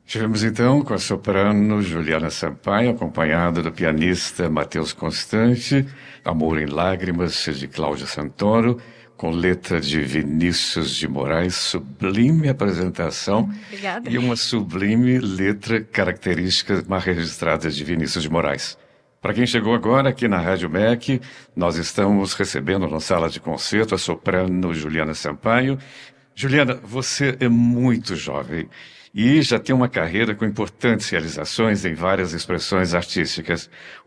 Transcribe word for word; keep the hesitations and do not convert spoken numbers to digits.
Tivemos então com a soprano Juliana Sampaio, acompanhada do pianista Matheus Constante, Amor em Lágrimas, de Cláudia Santoro, com letra de Vinícius de Moraes, sublime apresentação. Obrigada. E uma sublime letra característica mais registrada de Vinícius de Moraes. Para quem chegou agora aqui na Rádio M E C, nós estamos recebendo na sala de concerto a soprano Juliana Sampaio. Juliana, você é muito jovem e já tem uma carreira com importantes realizações em várias expressões artísticas.